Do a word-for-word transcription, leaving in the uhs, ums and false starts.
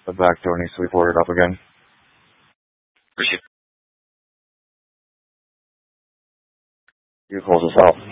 the back door needs to be boarded up again. Appreciate it. You close us out.